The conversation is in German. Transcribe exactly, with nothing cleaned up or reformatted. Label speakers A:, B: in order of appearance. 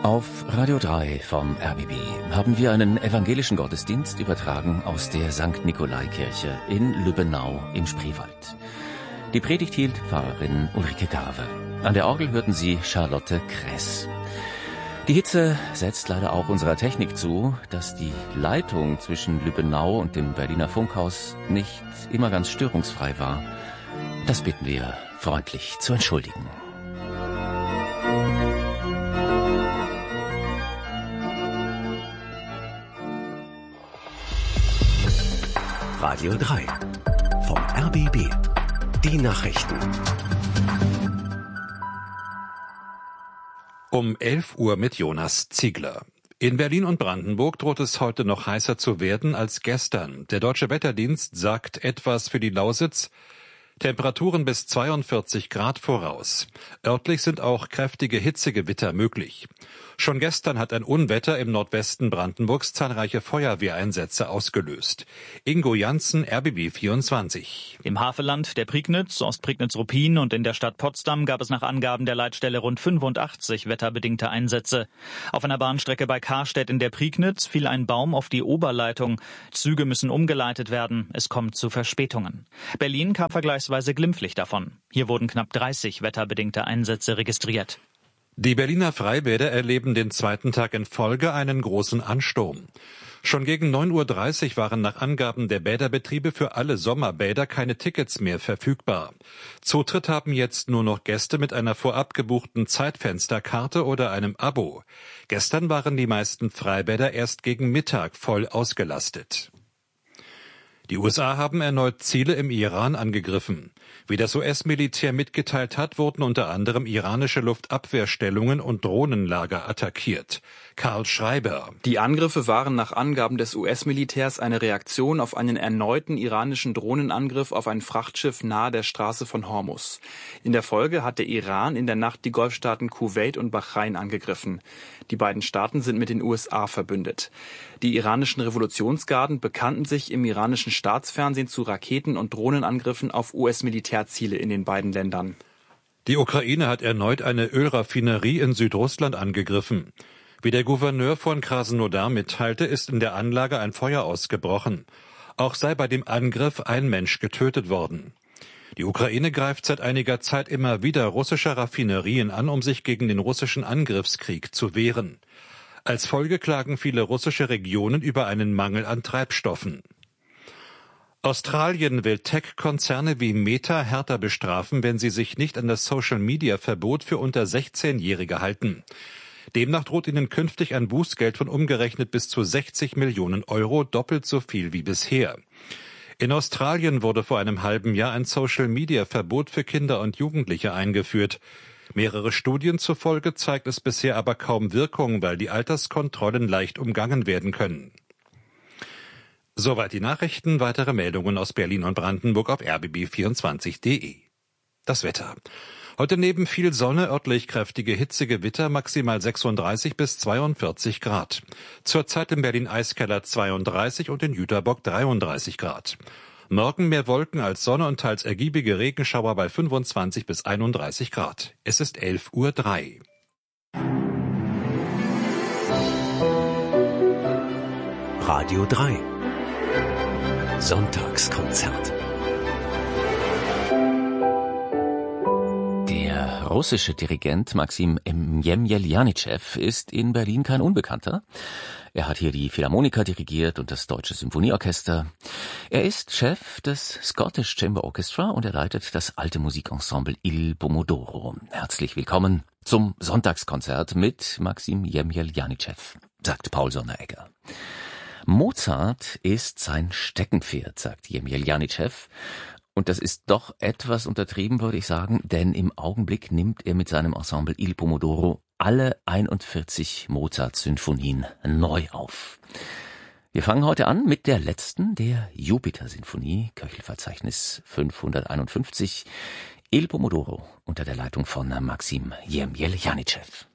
A: Auf Radio drei vom R B B haben wir einen evangelischen Gottesdienst übertragen aus der Sankt Nikolai-Kirche in Lübbenau im Spreewald. Die Predigt hielt Pfarrerin Ulrike Garve. An der Orgel hörten Sie Charlotte Kress. Die Hitze setzt leider auch unserer Technik zu, dass die Leitung zwischen Lübbenau und dem Berliner Funkhaus nicht immer ganz störungsfrei war. Das bitten wir freundlich zu entschuldigen.
B: Radio drei vom R B B. Die Nachrichten.
C: Um elf Uhr mit Jonas Ziegler. In Berlin und Brandenburg droht es heute noch heißer zu werden als gestern. Der Deutsche Wetterdienst sagt etwas für die Lausitz. Temperaturen bis zweiundvierzig Grad voraus. Örtlich sind auch kräftige Hitzegewitter möglich. Schon gestern hat ein Unwetter im Nordwesten Brandenburgs zahlreiche Feuerwehreinsätze ausgelöst. Ingo Janssen, R B B vierundzwanzig.
D: Im Havelland, der Prignitz, Ostprignitz-Ruppin und in der Stadt Potsdam gab es nach Angaben der Leitstelle rund fünfundachtzig wetterbedingte Einsätze. Auf einer Bahnstrecke bei Karstedt in der Prignitz fiel ein Baum auf die Oberleitung. Züge müssen umgeleitet werden. Es kommt zu Verspätungen. Berlin kam vergleichsweise glimpflich davon. Hier wurden knapp dreißig wetterbedingte Einsätze registriert.
C: Die Berliner Freibäder erleben den zweiten Tag in Folge einen großen Ansturm. Schon gegen neun Uhr dreißig waren nach Angaben der Bäderbetriebe für alle Sommerbäder keine Tickets mehr verfügbar. Zutritt haben jetzt nur noch Gäste mit einer vorab gebuchten Zeitfensterkarte oder einem Abo. Gestern waren die meisten Freibäder erst gegen Mittag voll ausgelastet. Die U S A haben erneut Ziele im Iran angegriffen. Wie das U S-Militär mitgeteilt hat, wurden unter anderem iranische Luftabwehrstellungen und Drohnenlager attackiert. Karl Schreiber.
E: Die Angriffe waren nach Angaben des U S-Militärs eine Reaktion auf einen erneuten iranischen Drohnenangriff auf ein Frachtschiff nahe der Straße von Hormuz. In der Folge hat der Iran in der Nacht die Golfstaaten Kuwait und Bahrain angegriffen. Die beiden Staaten sind mit den U S A verbündet. Die iranischen Revolutionsgarden bekannten sich im iranischen Staatsfernsehen zu Raketen- und Drohnenangriffen auf U S-Militärziele in den beiden Ländern.
C: Die Ukraine hat erneut eine Ölraffinerie in Südrussland angegriffen. Wie der Gouverneur von Krasnodar mitteilte, ist in der Anlage ein Feuer ausgebrochen. Auch sei bei dem Angriff ein Mensch getötet worden. Die Ukraine greift seit einiger Zeit immer wieder russische Raffinerien an, um sich gegen den russischen Angriffskrieg zu wehren. Als Folge klagen viele russische Regionen über einen Mangel an Treibstoffen. Australien will Tech-Konzerne wie Meta härter bestrafen, wenn sie sich nicht an das Social-Media-Verbot für unter sechzehnjährige halten. Demnach droht ihnen künftig ein Bußgeld von umgerechnet bis zu sechzig Millionen Euro, doppelt so viel wie bisher. In Australien wurde vor einem halben Jahr ein Social-Media-Verbot für Kinder und Jugendliche eingeführt. Mehrere Studien zufolge zeigt es bisher aber kaum Wirkung, weil die Alterskontrollen leicht umgangen werden können. Soweit die Nachrichten, weitere Meldungen aus Berlin und Brandenburg auf r b b vierundzwanzig punkt d e. Das Wetter. Heute neben viel Sonne örtlich kräftige Hitzegewitter, maximal sechsunddreißig bis zweiundvierzig Grad. Zurzeit im Berlin-Eiskeller zweiunddreißig und in Jüterbock dreiunddreißig Grad. Morgen mehr Wolken als Sonne und teils ergiebige Regenschauer bei fünfundzwanzig bis einunddreißig Grad. Es ist elf Uhr drei.
B: Radio drei. Sonntagskonzert.
A: Der russische Dirigent Maxim Jemjeljanitschew ist in Berlin kein Unbekannter. Er hat hier die Philharmoniker dirigiert und das Deutsche Symphonieorchester. Er ist Chef des Scottish Chamber Orchestra und er leitet das alte Musikensemble Il Pomodoro. Herzlich willkommen zum Sonntagskonzert mit Maxim Jemjeljanitschew, sagt Paul Sonneregger. Mozart ist sein Steckenpferd, sagt Jemjeljanitschew. Und das ist doch etwas untertrieben, würde ich sagen, denn im Augenblick nimmt er mit seinem Ensemble Il Pomodoro alle einundvierzig Mozart-Symphonien neu auf. Wir fangen heute an mit der letzten, der Jupiter-Sinfonie, Köchelverzeichnis fünfhunderteinundfünfzig, Il Pomodoro unter der Leitung von Maxim Jemjeljanitschew.